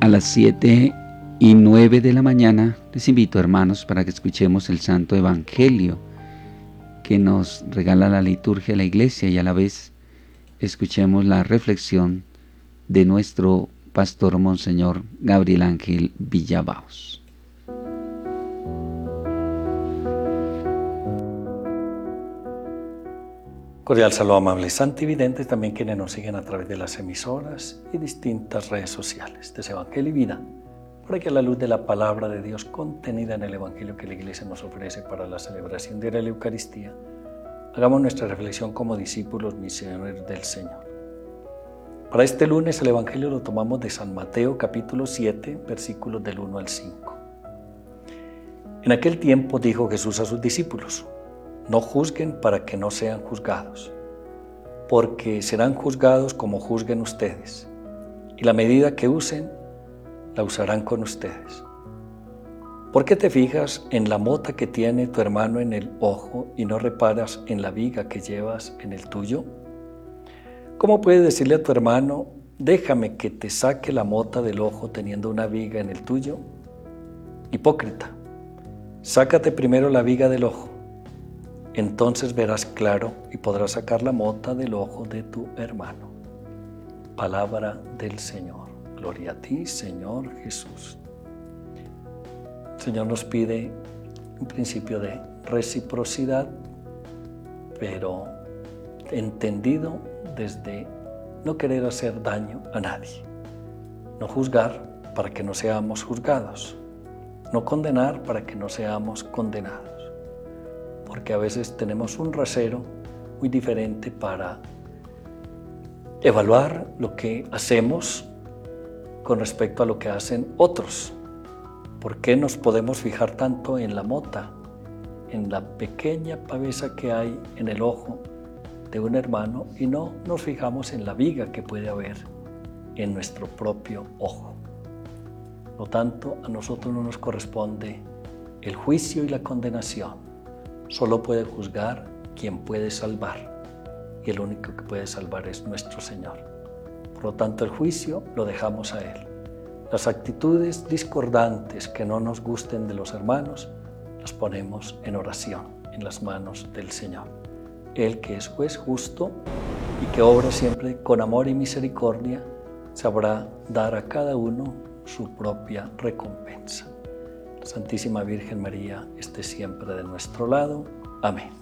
las 7:09 de la mañana, les invito, hermanos, para que escuchemos el Santo Evangelio que nos regala la liturgia de la Iglesia y a la vez escuchemos la reflexión de nuestro pastor Monseñor Gabriel Ángel Villabaos. Cordial saludo, amables santividentes, también quienes nos siguen a través de las emisoras y distintas redes sociales de Evangelio y Vida, para que a la luz de la palabra de Dios contenida en el Evangelio que la Iglesia nos ofrece para la celebración diaria de la Eucaristía, hagamos nuestra reflexión como discípulos misioneros del Señor. Para este lunes el Evangelio lo tomamos de San Mateo capítulo 7, versículos del 1 al 5. En aquel tiempo dijo Jesús a sus discípulos: no juzguen para que no sean juzgados, porque serán juzgados como juzguen ustedes, y la medida que usen, la usarán con ustedes. ¿Por qué te fijas en la mota que tiene tu hermano en el ojo y no reparas en la viga que llevas en el tuyo? ¿Cómo puedes decirle a tu hermano: déjame que te saque la mota del ojo teniendo una viga en el tuyo? Hipócrita, sácate primero la viga del ojo. Entonces verás claro y podrás sacar la mota del ojo de tu hermano. Palabra del Señor. Gloria a ti, Señor Jesús. El Señor nos pide un principio de reciprocidad, pero entendido desde no querer hacer daño a nadie. No juzgar para que no seamos juzgados. No condenar para que no seamos condenados. Porque a veces tenemos un rasero muy diferente para evaluar lo que hacemos con respecto a lo que hacen otros. ¿Por qué nos podemos fijar tanto en la mota, en la pequeña pavesa que hay en el ojo de un hermano y no nos fijamos en la viga que puede haber en nuestro propio ojo? Por lo tanto, a nosotros no nos corresponde el juicio y la condenación. Solo puede juzgar quien puede salvar, y el único que puede salvar es nuestro Señor. Por lo tanto, el juicio lo dejamos a Él. Las actitudes discordantes que no nos gusten de los hermanos, las ponemos en oración, en las manos del Señor. Él, que es juez justo y que obra siempre con amor y misericordia, sabrá dar a cada uno su propia recompensa. La Santísima Virgen María esté siempre de nuestro lado. Amén.